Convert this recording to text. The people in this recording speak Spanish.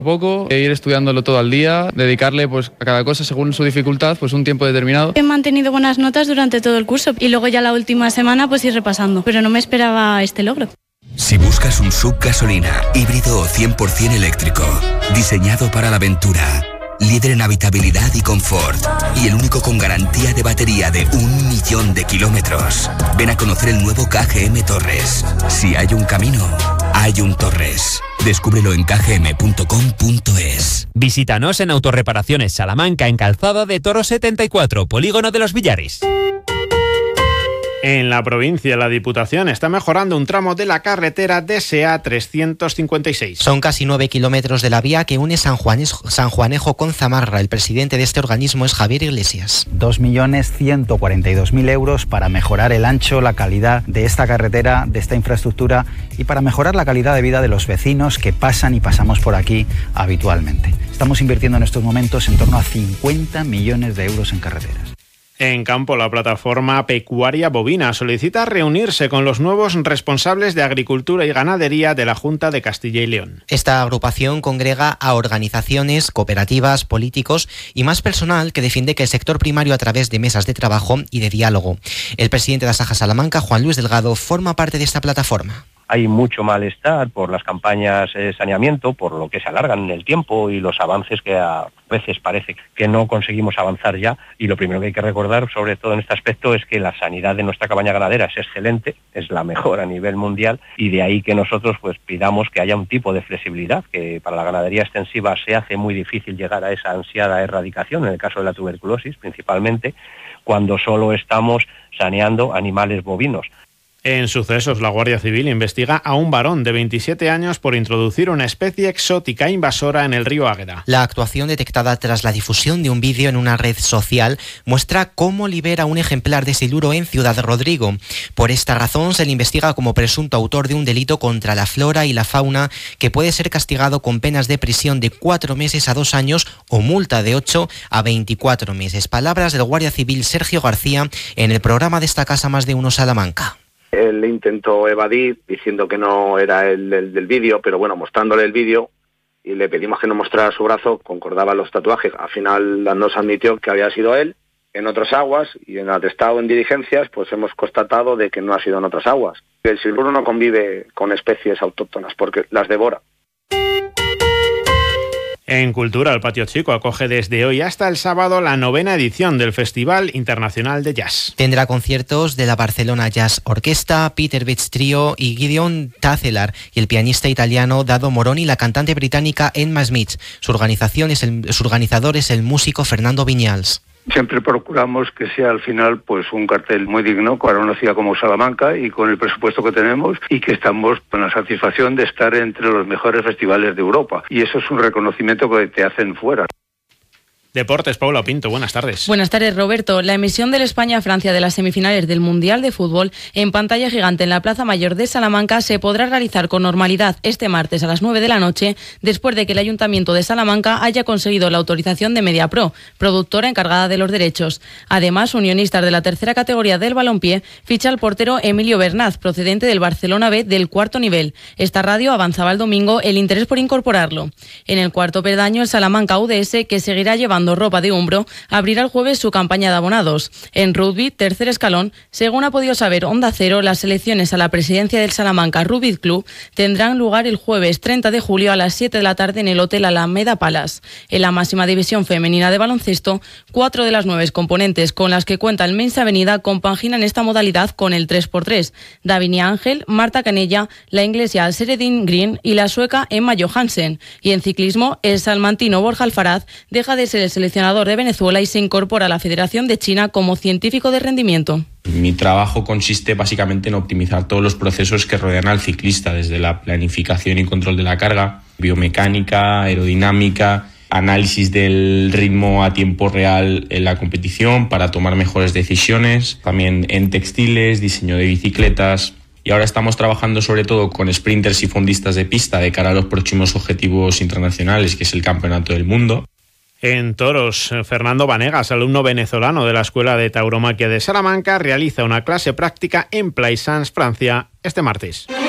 Poco, ir estudiándolo todo al día, dedicarle pues a cada cosa según su dificultad, pues un tiempo determinado. He mantenido buenas notas durante todo el curso y luego ya la última semana pues ir repasando, pero no me esperaba este logro. Si buscas un SUV gasolina, híbrido o 100% eléctrico, diseñado para la aventura, líder en habitabilidad y confort y el único con garantía de batería de 1 millón de kilómetros, ven a conocer el nuevo KGM Torres. Si hay un camino, hay un Torres. Descúbrelo en kgm.com.es. Visítanos en Autorreparaciones Salamanca, en Calzada de Toro 74, Polígono de los Villares. En la provincia, la Diputación está mejorando un tramo de la carretera DSA 356. Son casi 9 kilómetros de la vía que une San Juanejo con Zamarra. El presidente de este organismo es Javier Iglesias. 2.142.000 euros para mejorar el ancho, la calidad de esta carretera, de esta infraestructura y para mejorar la calidad de vida de los vecinos que pasan y pasamos por aquí habitualmente. Estamos invirtiendo en estos momentos en torno a 50 millones de euros en carreteras. En campo, la plataforma pecuaria bovina solicita reunirse con los nuevos responsables de Agricultura y Ganadería de la Junta de Castilla y León. Esta agrupación congrega a organizaciones, cooperativas, políticos y más personal que defiende que el sector primario a través de mesas de trabajo y de diálogo. El presidente de Asaja Salamanca, Juan Luis Delgado, forma parte de esta plataforma. Hay mucho malestar por las campañas de saneamiento, por lo que se alargan en el tiempo y los avances que a veces parece que no conseguimos avanzar ya. Y lo primero que hay que recordar, sobre todo en este aspecto, es que la sanidad de nuestra cabaña ganadera es excelente, es la mejor a nivel mundial, y de ahí que nosotros pues pidamos que haya un tipo de flexibilidad, que para la ganadería extensiva se hace muy difícil llegar a esa ansiada erradicación, en el caso de la tuberculosis principalmente, cuando solo estamos saneando animales bovinos. En sucesos, la Guardia Civil investiga a un varón de 27 años por introducir una especie exótica invasora en el río Águeda. La actuación detectada tras la difusión de un vídeo en una red social muestra cómo libera un ejemplar de siluro en Ciudad Rodrigo. Por esta razón se le investiga como presunto autor de un delito contra la flora y la fauna que puede ser castigado con penas de prisión de 4 meses a 2 años o multa de 8 a 24 meses. Palabras del Guardia Civil Sergio García en el programa de esta casa Más de Uno Salamanca. Él intentó evadir diciendo que no era el del vídeo, pero bueno, mostrándole el vídeo y le pedimos que no mostrara su brazo, concordaba los tatuajes. Al final nos admitió que había sido él en otras aguas y en atestado en diligencias pues hemos constatado de que no ha sido en otras aguas. El siluro no convive con especies autóctonas porque las devora. En Cultura, el Patio Chico acoge desde hoy hasta el sábado la 9ª edición del Festival Internacional de Jazz. Tendrá conciertos de la Barcelona Jazz Orquesta, Peter Beach Trio y Gideon Tacelar y el pianista italiano Dado Moroni y la cantante británica Emma Smith. Su organizador es el músico Fernando Viñals. Siempre procuramos que sea al final pues un cartel muy digno para una ciudad como Salamanca y con el presupuesto que tenemos y que estamos con la satisfacción de estar entre los mejores festivales de Europa. Y eso es un reconocimiento que te hacen fuera. Deportes, Paula Pinto, buenas tardes. Buenas tardes, Roberto. La emisión del España-Francia de las semifinales del Mundial de Fútbol en pantalla gigante en la Plaza Mayor de Salamanca se podrá realizar con normalidad este martes a las 9 de la noche, después de que el Ayuntamiento de Salamanca haya conseguido la autorización de Mediapro, productora encargada de los derechos. Además, Unionistas de la tercera categoría del balompié ficha al portero Emilio Bernaz, procedente del Barcelona B del cuarto nivel. Esta radio avanzaba el domingo el interés por incorporarlo. En el cuarto peldaño, el Salamanca UDS, que seguirá llevando ropa de Umbro, abrirá el jueves su campaña de abonados. En rugby, tercer escalón, según ha podido saber Onda Cero, las elecciones a la presidencia del Salamanca Rugby Club tendrán lugar el jueves 30 de julio a las 7 de la tarde en el Hotel Alameda Palace. En la máxima división femenina de baloncesto, 4 de las 9 componentes con las que cuenta el Mensa Avenida compaginan esta modalidad con el 3x3. Davinia Ángel, Marta Canella, la inglesa Seredin Green y la sueca Emma Johansen. Y en ciclismo, el salmantino Borja Alfaraz deja de ser el seleccionador de Venezuela y se incorpora a la Federación de China como científico de rendimiento. Mi trabajo consiste básicamente en optimizar todos los procesos que rodean al ciclista, desde la planificación y control de la carga, biomecánica, aerodinámica, análisis del ritmo a tiempo real en la competición para tomar mejores decisiones, también en textiles, diseño de bicicletas. Y ahora estamos trabajando sobre todo con sprinters y fondistas de pista de cara a los próximos objetivos internacionales, que es el Campeonato del Mundo. En toros, Fernando Vanegas, alumno venezolano de la Escuela de Tauromaquia de Salamanca, realiza una clase práctica en Plaisance, Francia, este martes.